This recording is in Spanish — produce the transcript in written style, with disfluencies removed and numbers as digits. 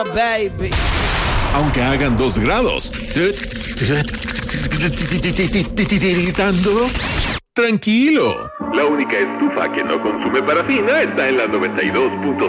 baby. Aunque hagan 2 grados. ¿Tiritando? Tranquilo. La única estufa que no consume parafina está en la 92.5.